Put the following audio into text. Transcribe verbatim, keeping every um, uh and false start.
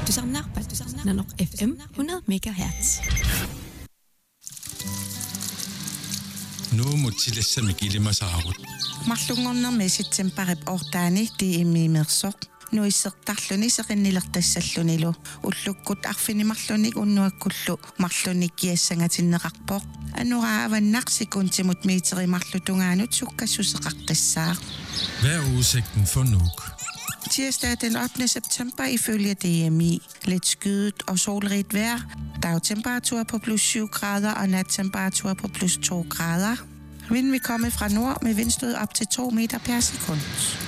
Du samlar på Nanok F M hundrede megahertz. Nu må tillæse mig gilde mig saarut. Mallungorner mesit temparip ortaani tiimiimersoq nuissertarluni seqinnilertassallunilu ullukkut arfinimarlunik unnuakkullu marlunik kiassangatinneqarpoq anuraa avannaqsikuntimut miiterimarlutungaanut sukkassuseqaqqissaaq. Hvad er udsigten for Nuuk? Tirsdag den ottende september ifølge D M I. Lidt skyet og solrigt vejr. Dagtemperatur på plus syv grader og nattemperatur på plus to grader. Vinden vil komme fra nord med vindstød op til to meter per sekund.